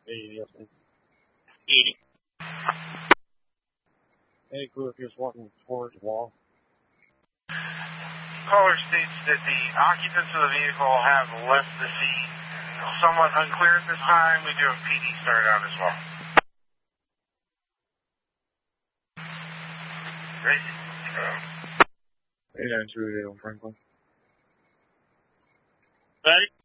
80, I think. 80. Hey, crew, if you're just walking towards the wall. Caller states that the occupants of the vehicle have left the scene. Somewhat unclear at this time. We do have PD started out as well. Ready? 8928 on Franklin. Ready?